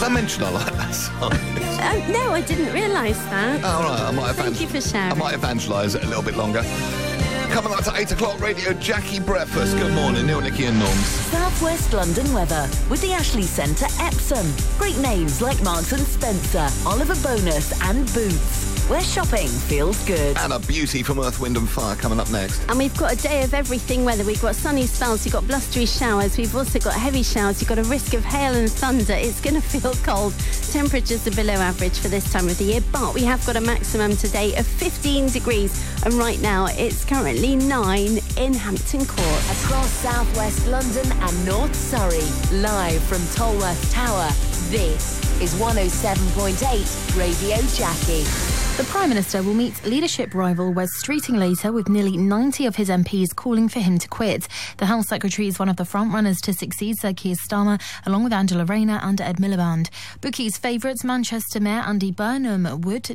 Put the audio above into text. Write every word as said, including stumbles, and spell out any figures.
I mention I like that song? Uh, no, I didn't realise that. Oh, all right, I might have Thank you for sharing. I might evangelise it a little bit longer. Coming up to eight o'clock, Radio Jackie Breakfast. Good morning, Neil, Nicky and Norms. South West London weather with the Ashley Centre Epsom. Great names like Marks and Spencer, Oliver Bonus and Boots. Where shopping feels good. And a beauty from Earth, Wind and Fire coming up next. And we've got a day of everything weather. We've got sunny spells, we've got blustery showers, we've also got heavy showers, you've got a risk of hail and thunder. It's going to feel cold. Temperatures are below average for this time of the year, but we have got a maximum today of fifteen degrees. And right now, it's currently nine in Hampton Court. Across South West London and North Surrey, live from Tolworth Tower, this is one oh seven point eight Radio Jackie. The Prime Minister will meet leadership rival Wes Streeting later, with nearly ninety of his M Ps calling for him to quit. The Health Secretary is one of the front-runners to succeed Sir Keir Starmer, along with Angela Rayner and Ed Miliband. Bookies favourites Manchester Mayor Andy Burnham would